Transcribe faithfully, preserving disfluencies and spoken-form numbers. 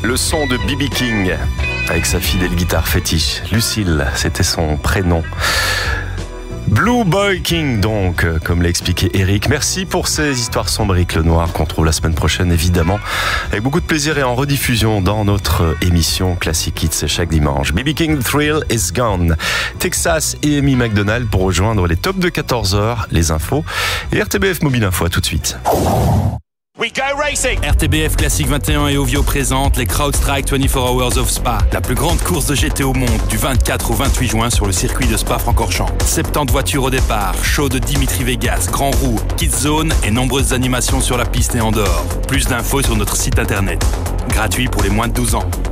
Le son de B B King avec sa fidèle guitare fétiche. Lucille, c'était son prénom. Blue Boy King, donc, comme l'a expliqué Eric. Merci pour ces histoires sombriques, le noir, qu'on trouve la semaine prochaine, évidemment, avec beaucoup de plaisir et en rediffusion dans notre émission Classic Hits chaque dimanche. B B King, Thrill is Gone. Texas et Amy McDonald pour rejoindre les tops de quatorze heures, les infos et R T B F Mobile Info. À tout de suite. We go racing. R T B F Classic vingt et un et Ovio présentent les CrowdStrike vingt-quatre Hours of Spa, la plus grande course de G T au monde, du vingt-quatre au vingt-huit juin sur le circuit de Spa-Francorchamps. soixante-dix voitures au départ, show de Dimitri Vegas, Grand Roue, Kids Zone et nombreuses animations sur la piste et en dehors. Plus d'infos sur notre site internet. Gratuit pour les moins de douze ans.